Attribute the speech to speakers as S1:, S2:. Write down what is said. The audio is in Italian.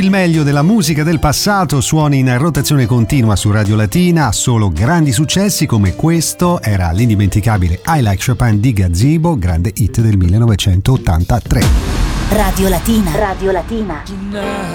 S1: il meglio della musica del passato, suoni in rotazione continua su Radio Latina, solo grandi successi come questo era l'indimenticabile I Like Chopin di Gazebo, grande hit del 1983.
S2: Radio Latina. Radio Latina.